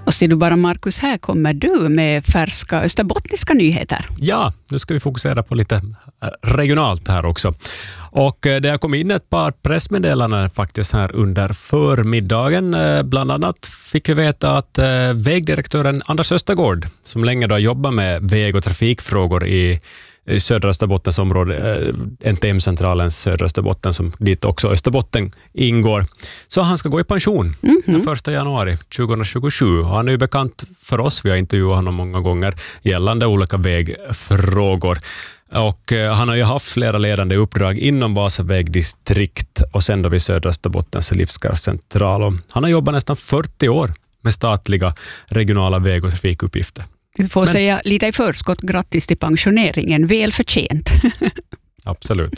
Och ser du bara Markus, här kommer du med färska österbottniska nyheter. Ja, nu ska vi fokusera på lite regionalt här också. Och det har kommit in ett par pressmeddelanden faktiskt här under förmiddagen. Bland annat fick vi veta att vägdirektören Anders Östergård, som länge då jobbar med väg- och trafikfrågor i södra Österbottens område, NTM-centralens södra Österbotten, som dit också Österbotten ingår. Så han ska gå i pension den 1 januari 2027. Han är ju bekant för oss, vi har intervjuat honom många gånger gällande olika vägfrågor. Och han har ju haft flera ledande uppdrag inom Vasa vägdistrikt och sen då vid södra Österbottens livskraftscentral. Och han har jobbat nästan 40 år med statliga regionala väg- och trafikuppgifter. Vi får säga lite i förskott, grattis till pensioneringen, väl förtjänt. Absolut.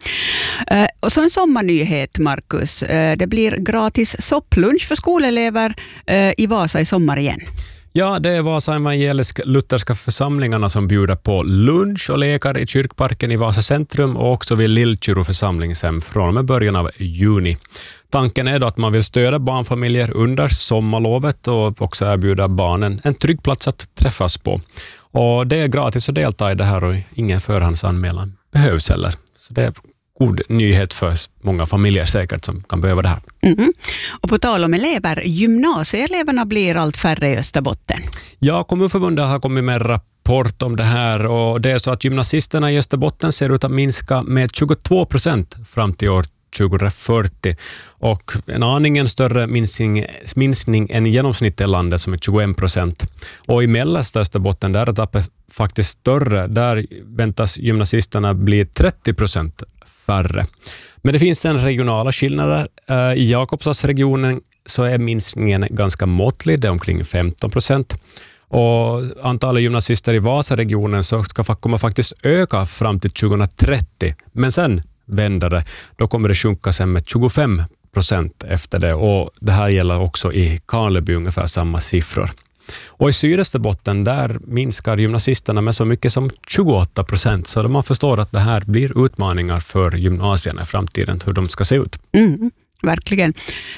Och så en sommarnyhet, Markus. Det blir gratis sopplunch för skolelever i Vasa i sommar igen. Ja, det är Vasa evangelisk-lutherska församlingarna som bjuder på lunch och lekar i kyrkparken i Vasa centrum och också vid Lillkyrro församlingshem från och med början av juni. Tanken är då att man vill stödja barnfamiljer under sommarlovet och också erbjuda barnen en trygg plats att träffas på. Och det är gratis att delta i det här och ingen förhandsanmälan behövs heller. Så det är god nyhet för många familjer säkert som kan behöva det här. Och på tal om elever, gymnasieeleverna blir allt färre i Österbotten. Ja, Kommunförbundet har kommit med en rapport om det här och det är så att gymnasisterna i Österbotten ser ut att minska med 22% fram till år 2040 och en aningen större minskning än i genomsnitt i landet som är 21%. Och i mellersta Österbotten där är tappet faktiskt större. Där väntas gymnasisterna bli 30% färre. Men det finns en regionala skillnader. I Jakobstadsregionen så är minskningen ganska måttlig, det är omkring 15%. Och antalet gymnasister i Vasaregionen så kommer faktiskt öka fram till 2030. Men sen vänder det, då kommer det sjunka sen med 25% efter det. Och det här gäller också i Karleby ungefär samma siffror. Och i Sydösterbotten där minskar gymnasisterna med så mycket som 28%. Så man förstår att det här blir utmaningar för gymnasierna i framtiden, hur de ska se ut. Verkligen.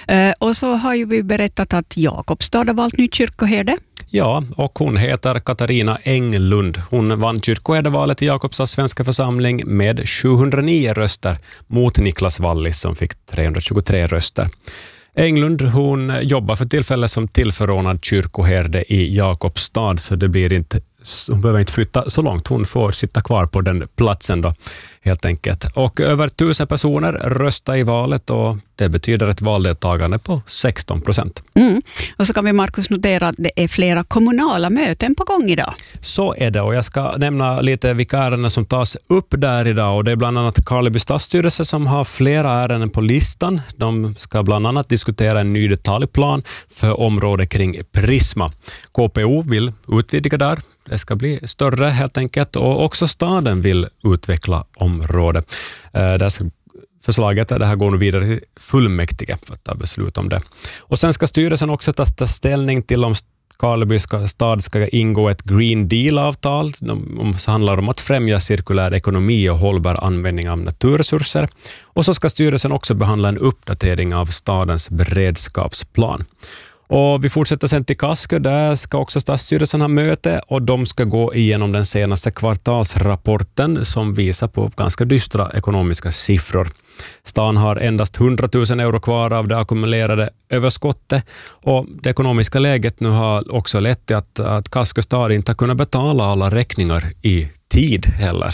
Och så har ju vi berättat att Jakobstad har valt ny kyrkoherde. Ja, och hon heter Katarina Englund. Hon vann kyrkoherdevalet i Jakobstads svenska församling med 709 röster mot Niklas Wallis som fick 323 röster. Englund, hon jobbar för tillfället som tillförordnad kyrkoherde i Jakobstad, så det blir inte, hon behöver inte flytta så långt. Hon får sitta kvar på den platsen då, helt enkelt. Och över 1000 personer röstar i valet och det betyder ett valdeltagande på 16%. Och så kan vi, Markus, notera att det är flera kommunala möten på gång idag. Så är det och jag ska nämna lite vilka ärenden som tas upp där idag och det är bland annat Karleby stadsstyrelse som har flera ärenden på listan. De ska bland annat diskutera en ny detaljplan för området kring Prisma. KPO vill utvidga där. Det ska bli större helt enkelt och också staden vill utveckla området. Förslaget det här går nu vidare till fullmäktige för att ta beslut om det. Och sen ska styrelsen också ta ställning till om Karleby stad ska ingå ett Green Deal-avtal som handlar om att främja cirkulär ekonomi och hållbar användning av naturresurser. Och så ska styrelsen också behandla en uppdatering av stadens beredskapsplan. Och vi fortsätter sen till Kaskö, där ska också stadsstyrelsen ha möte och de ska gå igenom den senaste kvartalsrapporten som visar på ganska dystra ekonomiska siffror. Stan har endast 100 000 euro kvar av det ackumulerade överskottet och det ekonomiska läget nu har också lett till att Kaskö stad inte har kunnat betala alla räkningar i tid heller.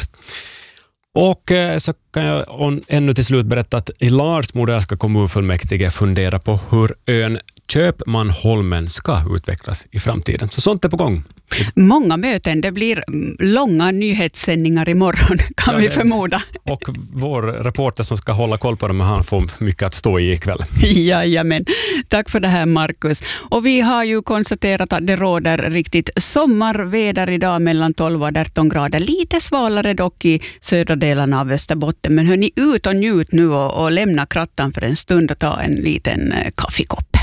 Och så kan jag ännu till slut berätta att i Larsmo ska kommunfullmäktige fundera på hur ön Köpmanholmen ska utvecklas i framtiden. Så sånt är på gång. Många möten, det blir långa nyhetssändningar imorgon kan vi förmoda. Och vår reporter som ska hålla koll på dem, han får mycket att stå i ikväll. Jajamän. Tack för det här, Markus. Och vi har ju konstaterat att det råder riktigt sommarväder idag mellan 12 och 18 grader. Lite svalare dock i södra delarna av Österbotten. Men hör ni ut och njut nu och lämna krattan för en stund och ta en liten kaffekopp.